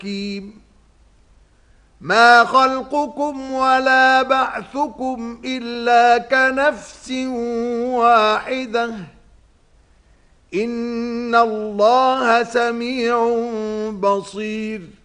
حكيم ما خلقكم ولا بعثكم إلا كنفس واحدة إن الله سميع بصير